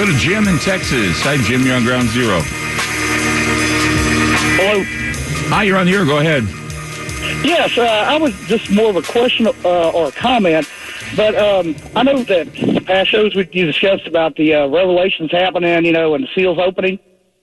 go to Jim in Texas. Hi, Jim. You're on Ground Zero. Hello. Hi, you're on here. Go ahead. Yes, I was just more of a question or a comment, but I know that past shows you discussed about the revelations happening, and the seals opening.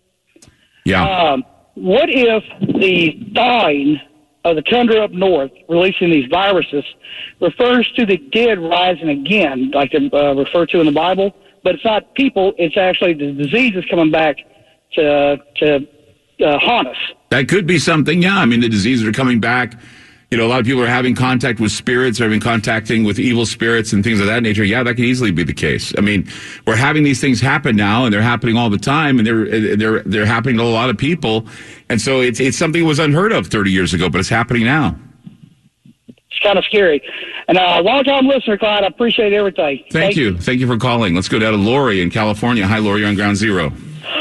Yeah. What if the thawing of the tundra up north, releasing these viruses, refers to the dead rising again, like they refer to in the Bible, but it's not people, it's actually the diseases coming back to haunt us? That could be something, yeah. I mean, the diseases are coming back. A lot of people are having contact with spirits, or having contacting with evil spirits and things of that nature. Yeah, that could easily be the case. I mean, we're having these things happen now, and they're happening all the time, and they're happening to a lot of people. And so it's something that was unheard of 30 years ago, but it's happening now. It's kind of scary. And a long-time listener, Clyde, I appreciate everything. Thank you. Thank you for calling. Let's go down to Lori in California. Hi, Lori, you're on Ground Zero.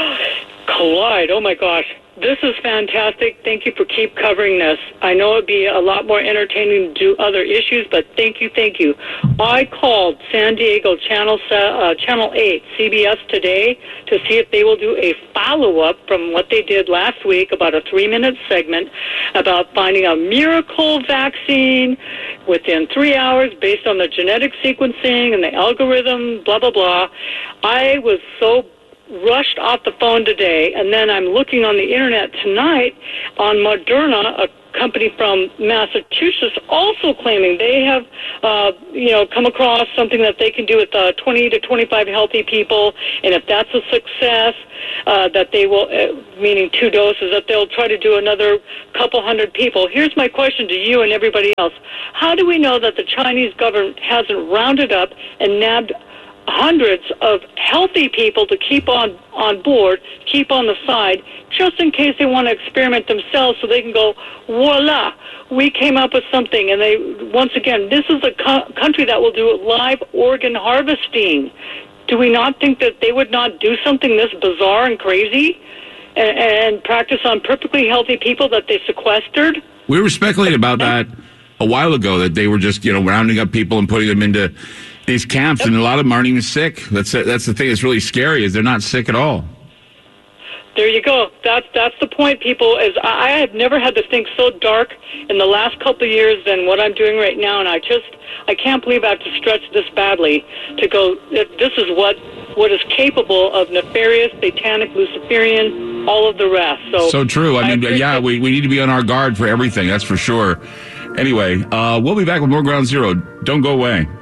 Clyde, oh my gosh. This is fantastic. Thank you for keep covering this. I know it'd be a lot more entertaining to do other issues, but thank you. I called San Diego Channel 8, CBS today, to see if they will do a follow-up from what they did last week, about a 3-minute segment about finding a miracle vaccine within 3 hours based on the genetic sequencing and the algorithm, blah, blah, blah. I was so rushed off the phone today, and then I'm looking on the internet tonight on Moderna, a company from Massachusetts, also claiming they have, come across something that they can do with 20 to 25 healthy people, and if that's a success, that they will, meaning 2 doses, that they'll try to do another couple hundred people. Here's my question to you and everybody else. How do we know that the Chinese government hasn't rounded up and nabbed hundreds of healthy people to keep on board, keep on the side, just in case they want to experiment themselves, so they can go, voila, we came up with something. And they, once again, this is a country that will do live organ harvesting. Do we not think that they would not do something this bizarre and crazy and practice on perfectly healthy people that they sequestered? We were speculating about that a while ago, that they were just, rounding up people and putting them into these camps, and a lot of them aren't even sick. That's the thing that's really scary, is they're not sick at all. There you go. That's the point, people. Is I have never had to think so dark in the last couple of years than what I'm doing right now, and I can't believe I have to stretch this badly to go. This is what is capable of nefarious, satanic, Luciferian, all of the rest. So true. I mean, yeah, we need to be on our guard for everything. That's for sure. Anyway, we'll be back with more Ground Zero. Don't go away.